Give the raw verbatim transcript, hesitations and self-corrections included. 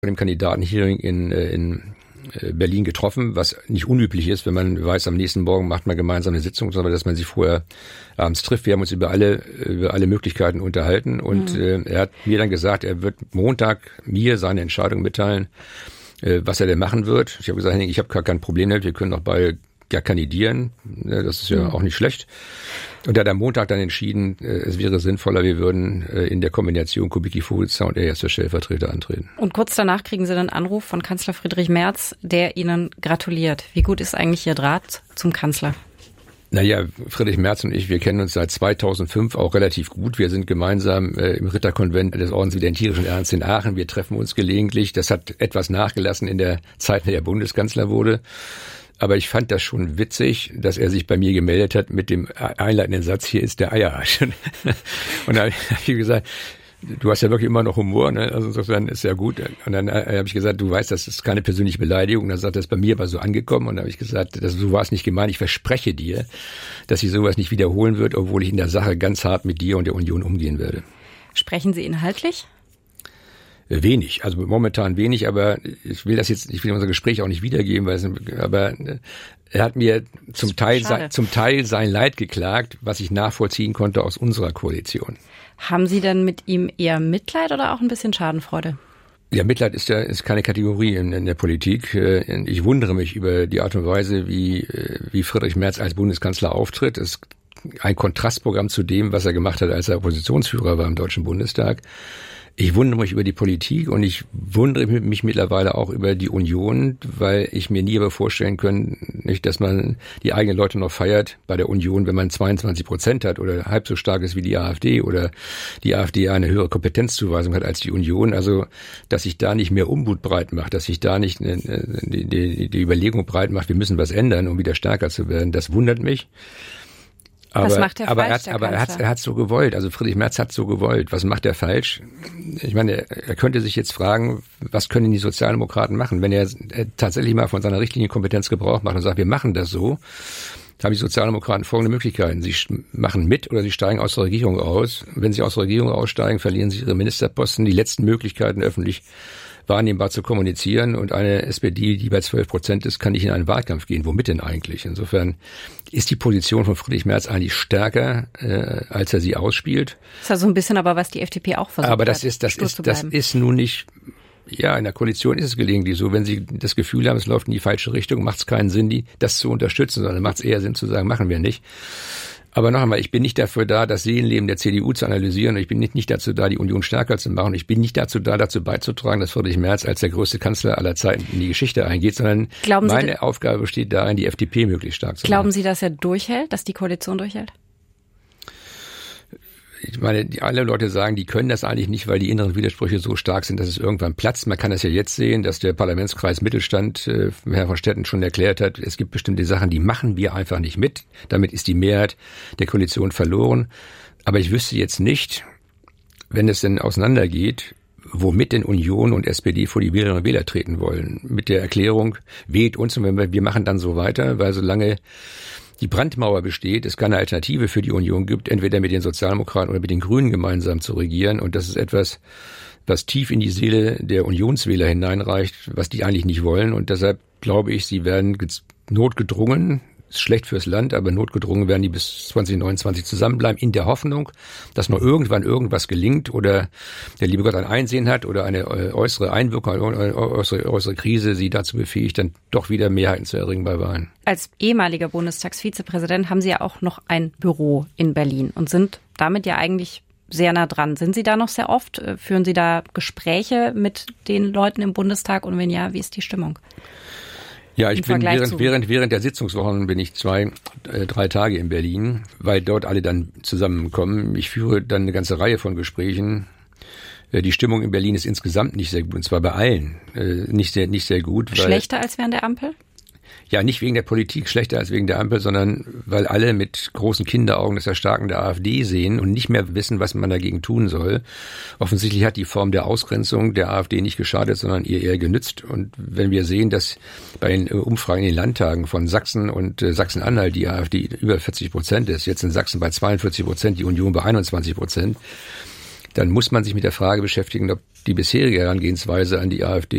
dem Kandidatenhearing in, in Berlin getroffen, was nicht unüblich ist, wenn man weiß, am nächsten Morgen macht man gemeinsam eine Sitzung, sondern dass man sich vorher abends trifft. Wir haben uns über alle über alle Möglichkeiten unterhalten und mhm. äh, er hat mir dann gesagt, er wird Montag mir seine Entscheidung mitteilen, äh, was er denn machen wird. Ich habe gesagt, ich habe gar kein Problem damit, wir können auch beide ja kandidieren, das ist ja auch nicht schlecht. Und er hat am Montag dann entschieden, es wäre sinnvoller, wir würden in der Kombination Kubicki-Vogelsang und er jetzt als Stellvertreter antreten. Und kurz danach kriegen Sie dann einen Anruf von Kanzler Friedrich Merz, der Ihnen gratuliert. Wie gut ist eigentlich Ihr Draht zum Kanzler? Naja, Friedrich Merz und ich, wir kennen uns seit zweitausendfünf auch relativ gut. Wir sind gemeinsam äh, im Ritterkonvent des Ordens Evidentierischen Ernst in Aachen. Wir treffen uns gelegentlich. Das hat etwas nachgelassen in der Zeit, in der er Bundeskanzler wurde. Aber ich fand das schon witzig, dass er sich bei mir gemeldet hat mit dem einleitenden Satz, hier ist der Eierarsch. Und da habe ich gesagt, du hast ja wirklich immer noch Humor, ne? Also insofern ist ja gut. Und dann habe ich gesagt, du weißt, das ist keine persönliche Beleidigung. Und dann sagt er, das ist bei mir aber so angekommen. Und dann habe ich gesagt, das, so war es nicht gemeint. Ich verspreche dir, dass ich sowas nicht wiederholen wird, obwohl ich in der Sache ganz hart mit dir und der Union umgehen werde. Sprechen Sie inhaltlich? Wenig, also momentan wenig, aber ich will das jetzt, ich will unser Gespräch auch nicht wiedergeben, weil es, aber er hat mir zum Teil, sein, zum Teil sein Leid geklagt, was ich nachvollziehen konnte aus unserer Koalition. Haben Sie denn mit ihm eher Mitleid oder auch ein bisschen Schadenfreude? Ja, Mitleid ist ja ist keine Kategorie in, in der Politik. Ich wundere mich über die Art und Weise, wie, wie Friedrich Merz als Bundeskanzler auftritt. Es ist ein Kontrastprogramm zu dem, was er gemacht hat, als er Oppositionsführer war im Deutschen Bundestag. Ich wundere mich über die Politik und ich wundere mich mittlerweile auch über die Union, weil ich mir nie aber vorstellen können, nicht, dass man die eigenen Leute noch feiert bei der Union, wenn man zweiundzwanzig Prozent hat oder halb so stark ist wie die AfD oder die AfD eine höhere Kompetenzzuweisung hat als die Union. Also, dass sich da nicht mehr Unmut breit macht, dass sich da nicht die, die, die Überlegung breit macht, wir müssen was ändern, um wieder stärker zu werden, das wundert mich. Aber, was macht er aber, falsch, er, aber er hat er hat so gewollt. Also Friedrich Merz hat so gewollt. Was macht er falsch? Ich meine, er, er könnte sich jetzt fragen, was können die Sozialdemokraten machen? Wenn er, er tatsächlich mal von seiner Richtlinienkompetenz Gebrauch macht und sagt, wir machen das so, haben die Sozialdemokraten folgende Möglichkeiten. Sie machen mit oder sie steigen aus der Regierung aus. Wenn sie aus der Regierung aussteigen, verlieren sie ihre Ministerposten. Die letzten Möglichkeiten, öffentlich wahrnehmbar zu kommunizieren, und eine S P D, die bei zwölf Prozent ist, kann nicht in einen Wahlkampf gehen. Womit denn eigentlich? Insofern ist die Position von Friedrich Merz eigentlich stärker, äh, als er sie ausspielt. Das ist ja so ein bisschen aber, was die F D P auch versucht aber das hat, ist, das ist, das ist nun nicht, ja, in der Koalition ist es gelegentlich so, wenn Sie das Gefühl haben, es läuft in die falsche Richtung, macht es keinen Sinn, die, das zu unterstützen, sondern macht es eher Sinn zu sagen, machen wir nicht. Aber noch einmal, ich bin nicht dafür da, das Seelenleben der C D U zu analysieren. Ich bin nicht, nicht dazu da, die Union stärker zu machen. Ich bin nicht dazu da, dazu beizutragen, dass Friedrich Merz als der größte Kanzler aller Zeiten in die Geschichte eingeht, sondern Glauben meine Sie, Aufgabe besteht darin, die F D P möglichst stark zu machen. Glauben Sie, dass er durchhält, dass die Koalition durchhält? Ich meine, die, alle Leute sagen, die können das eigentlich nicht, weil die inneren Widersprüche so stark sind, dass es irgendwann platzt. Man kann das ja jetzt sehen, dass der Parlamentskreis Mittelstand, äh, Herr von Stetten schon erklärt hat, es gibt bestimmte Sachen, die machen wir einfach nicht mit. Damit ist die Mehrheit der Koalition verloren. Aber ich wüsste jetzt nicht, wenn es denn auseinandergeht, womit denn Union und S P D vor die Wählerinnen und Wähler treten wollen. Mit der Erklärung, wählt uns und wir, wir machen dann so weiter, weil solange die Brandmauer besteht, es keine Alternative für die Union gibt, entweder mit den Sozialdemokraten oder mit den Grünen gemeinsam zu regieren. Und das ist etwas, was tief in die Seele der Unionswähler hineinreicht, was die eigentlich nicht wollen. Und deshalb glaube ich, sie werden notgedrungen, ist schlecht fürs Land, aber notgedrungen werden die bis zwanzig neunundzwanzig zusammenbleiben, in der Hoffnung, dass noch irgendwann irgendwas gelingt oder der liebe Gott ein Einsehen hat oder eine äußere Einwirkung, eine äußere, äußere Krise sie dazu befähigt, dann doch wieder Mehrheiten zu erringen bei Wahlen. Als ehemaliger Bundestagsvizepräsident haben Sie ja auch noch ein Büro in Berlin und sind damit ja eigentlich sehr nah dran. Sind Sie da noch sehr oft? Führen Sie da Gespräche mit den Leuten im Bundestag? Und wenn ja, wie ist die Stimmung? Ja, ich bin während, während, während der Sitzungswochen bin ich zwei, äh, drei Tage in Berlin, weil dort alle dann zusammenkommen. Ich führe dann eine ganze Reihe von Gesprächen. Äh, die Stimmung in Berlin ist insgesamt nicht sehr gut, und zwar bei allen äh, nicht sehr, nicht sehr gut. Weil, schlechter als während der Ampel? Ja, nicht wegen der Politik, schlechter als wegen der Ampel, sondern weil alle mit großen Kinderaugen das Erstarken der AfD sehen und nicht mehr wissen, was man dagegen tun soll. Offensichtlich hat die Form der Ausgrenzung der AfD nicht geschadet, sondern ihr eher genützt. Und wenn wir sehen, dass bei den Umfragen in den Landtagen von Sachsen und äh, Sachsen-Anhalt die AfD über vierzig Prozent ist, jetzt in Sachsen bei zweiundvierzig Prozent, die Union bei einundzwanzig Prozent, dann muss man sich mit der Frage beschäftigen, ob die bisherige Herangehensweise an die AfD